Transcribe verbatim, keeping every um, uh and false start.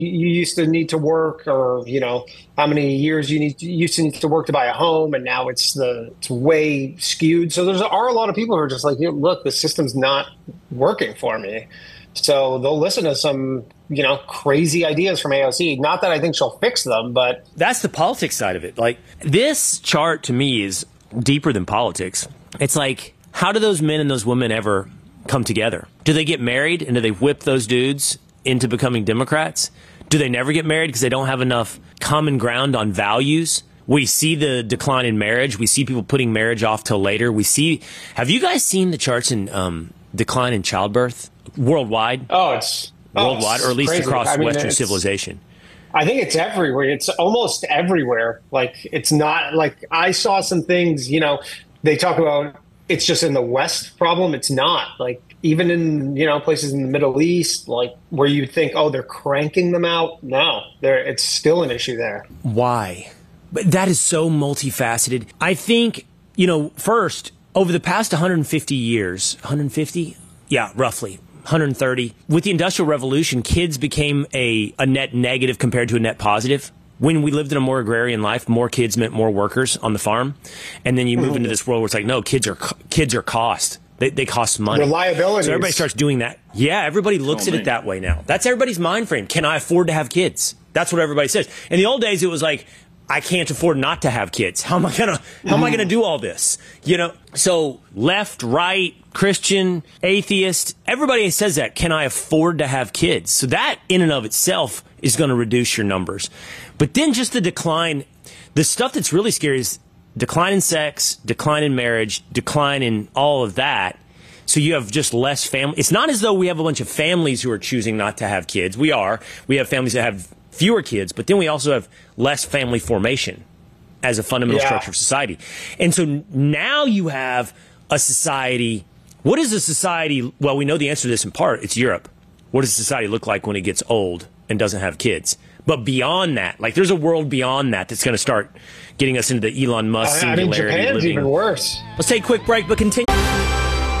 you used to need to work, or you know how many years you need you used to need to work to buy a home, and now it's the it's way skewed. So there's are a lot of people who are just like, you know, look, the system's not working for me. So they'll listen to some, you know, crazy ideas from A O C. Not that I think she'll fix them, but that's the politics side of it. Like, this chart to me is deeper than politics. It's like, how do those men and those women ever come together? Do they get married, and do they whip those dudes into becoming Democrats? Do they never get married because they don't have enough common ground on values? We see the decline in marriage. We see people putting marriage off till later. We see, have you guys seen the charts in um, decline in childbirth worldwide? Oh, it's worldwide, oh, it's or at least crazy. across I mean, Western civilization. I think it's everywhere. It's almost everywhere. Like, it's not like I saw some things, you know, they talk about it's just in the West problem. It's not. Like, even in, you know, places in the Middle East, like where you think, oh, they're cranking them out. No, there, it's still an issue there. Why? But that is so multifaceted. I think, you know, first, over the past one hundred fifty years, one hundred fifty? Yeah, roughly. one hundred thirty. With the Industrial Revolution, kids became a, a net negative compared to a net positive. When we lived in a more agrarian life, more kids meant more workers on the farm. And then you move mm-hmm. into this world where it's like, no, kids are kids are cost. They, they cost money. Reliability. So everybody starts doing that. Yeah, everybody looks oh, at it that way now. That's everybody's mind frame. Can I afford to have kids? That's what everybody says. In the old days, it was like, I can't afford not to have kids. How am I gonna how am I gonna do all this? You know? So left, right, Christian, atheist, everybody says that. Can I afford to have kids? So that in and of itself is gonna reduce your numbers. But then just the decline, the stuff that's really scary is decline in sex, decline in marriage, decline in all of that. So you have just less family. It's not as though we have a bunch of families who are choosing not to have kids. We are. We have families that have fewer kids, but then we also have less family formation as a fundamental yeah. structure of society. And so now you have a society. What is a society? Well, we know the answer to this in part. It's Europe. What does society look like when it gets old and doesn't have kids? But beyond that, like, there's a world beyond that that's going to start getting us into the Elon Musk singularity. I mean, Japan's living. even worse. Let's take a quick break, but continue.